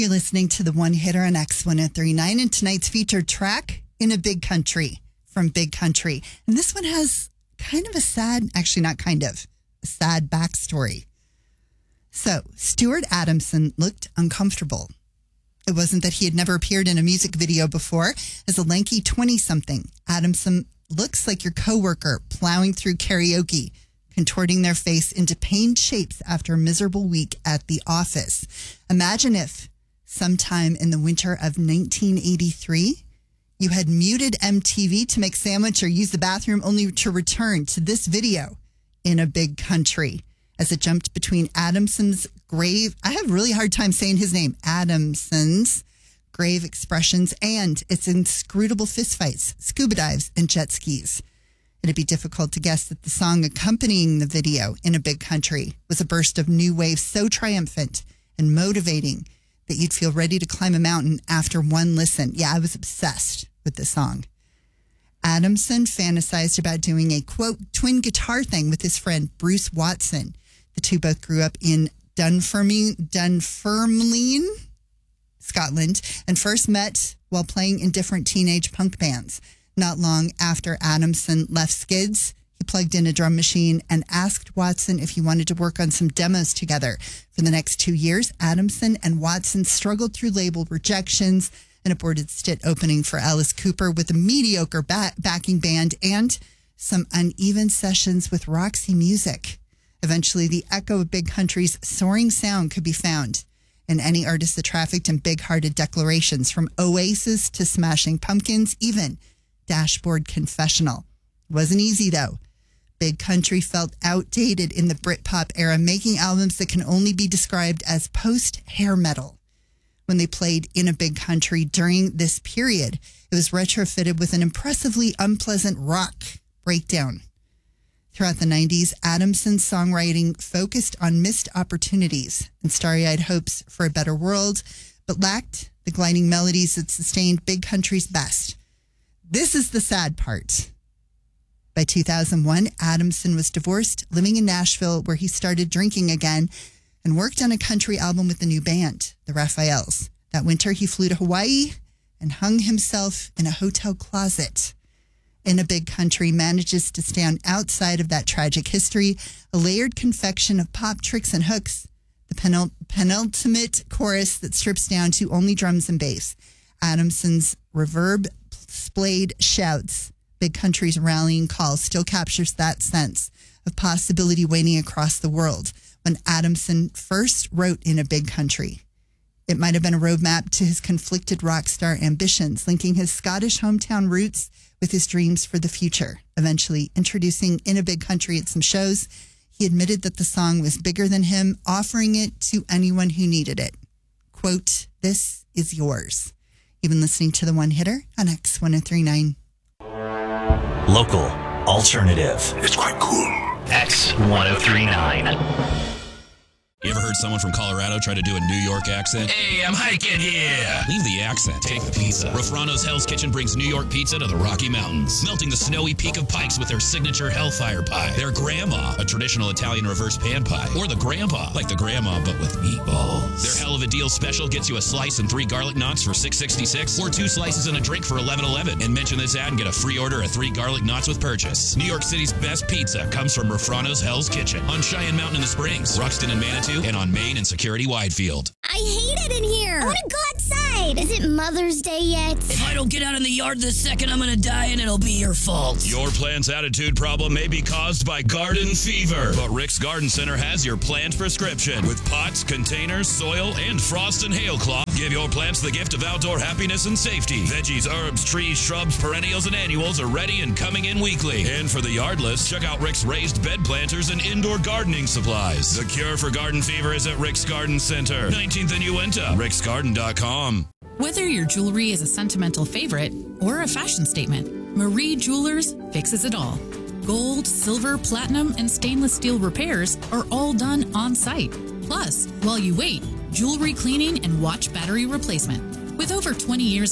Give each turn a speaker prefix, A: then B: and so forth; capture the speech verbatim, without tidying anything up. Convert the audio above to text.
A: You're listening to the One Hitter on X one oh three point nine, and tonight's featured track, In a Big Country, from Big Country. And this one has kind of a sad, actually not kind of, a sad backstory. So, Stuart Adamson looked uncomfortable. It wasn't that he had never appeared in a music video before. As a lanky twenty-something, Adamson looks like your coworker plowing through karaoke, contorting their face into pained shapes after a miserable week at the office. Imagine if, sometime in the winter of nineteen eighty-three, you had muted M T V to make sandwich or use the bathroom only to return to this video, In a Big Country, as it jumped between Adamson's grave, I have a really hard time saying his name, Adamson's grave expressions and its inscrutable fistfights, scuba dives, and jet skis. It'd be difficult to guess that the song accompanying the video, In a Big Country, was a burst of new wave so triumphant and motivating that you'd feel ready to climb a mountain after one listen. Yeah, I was obsessed with the song. Adamson fantasized about doing a, quote, twin guitar thing with his friend Bruce Watson. The two both grew up in Dunfermline, Dunfermline, Scotland, and first met while playing in different teenage punk bands. Not long after Adamson left Skids, he plugged in a drum machine and asked Watson if he wanted to work on some demos together. For the next two years, Adamson and Watson struggled through label rejections, an aborted stint opening for Alice Cooper with a mediocre ba- backing band, and some uneven sessions with Roxy Music. Eventually, the echo of Big Country's soaring sound could be found in any artist that trafficked in big-hearted declarations, from Oasis to Smashing Pumpkins, even Dashboard Confessional. It wasn't easy, though. Big Country felt outdated in the Britpop era, making albums that can only be described as post-hair metal. When they played In a Big Country during this period, it was retrofitted with an impressively unpleasant rock breakdown. Throughout the nineties, Adamson's songwriting focused on missed opportunities and starry-eyed hopes for a better world, but lacked the gliding melodies that sustained Big Country's best. This is the sad part. By two thousand one, Adamson was divorced, living in Nashville, where he started drinking again and worked on a country album with the new band, the Raphaels. That winter, he flew to Hawaii and hung himself in a hotel closet. In a Big Country manages to stand outside of that tragic history, a layered confection of pop tricks and hooks, the penult- penultimate chorus that strips down to only drums and bass. Adamson's reverb-splayed shouts, Big Country's rallying call, still captures that sense of possibility waiting across the world. When Adamson first wrote In a Big Country, it might have been a roadmap to his conflicted rock star ambitions, linking his Scottish hometown roots with his dreams for the future. Eventually introducing In a Big Country at some shows, he admitted that the song was bigger than him, offering it to anyone who needed it. Quote, "This is yours." You've been listening to The One Hitter on X one oh three point nine.
B: Local, alternative.
C: It's quite cool.
B: X one oh three point nine.
D: You ever heard someone from Colorado try to do a New York accent? Hey, I'm hiking here. Leave the accent. Take the pizza. Rafrano's Hell's Kitchen brings New York pizza to the Rocky Mountains, melting the snowy peak of Pikes with their signature Hellfire Pie, their Grandma, a traditional Italian reverse pan pie, or the Grandpa, like the Grandma but with meatballs. Their Hell of a Deal special gets you a slice and three garlic knots for six sixty-six, or two slices and a drink for eleven eleven. And mention this ad and get a free order of three garlic knots with purchase. New York City's best pizza comes from Rafrano's Hell's Kitchen on Cheyenne Mountain in the Springs, Ruxton and Manitou, and on Main and Security Widefield.
E: I hate it in here. I want to go outside. Is it Mother's Day yet?
F: If I don't get out in the yard this second, I'm going to die and it'll be your fault.
D: Your plant's attitude problem may be caused by garden fever, but Rick's Garden Center has your plant prescription. With pots, containers, soil, and frost and hail cloth, give your plants the gift of outdoor happiness and safety. Veggies, herbs, trees, shrubs, perennials, and annuals are ready and coming in weekly. And for the yardless, check out Rick's raised bed planters and indoor gardening supplies. The cure for garden fever is at Rick's Garden Center, nineteenth and Uinta, ricks garden dot com.
G: Whether your jewelry is a sentimental favorite or a fashion statement, Marie Jewelers fixes it all. Gold, silver, platinum, and stainless steel repairs are all done on site. Plus, while you wait, jewelry cleaning and watch battery replacement. With over twenty years